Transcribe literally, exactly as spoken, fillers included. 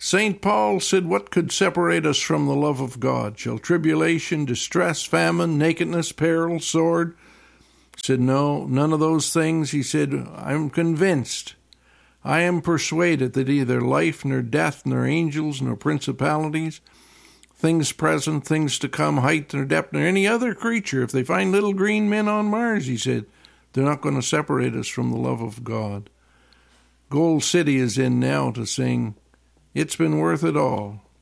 Saint Paul said, what could separate us from the love of God? Shall tribulation, distress, famine, nakedness, peril, sword? He said, no, none of those things. He said, I'm convinced, I am persuaded that neither life, nor death, nor angels, nor principalities, things present, things to come, height nor depth, nor any other creature, if they find little green men on Mars, he said, they're not going to separate us from the love of God. Gold City is in now to sing, It's Been Worth It All.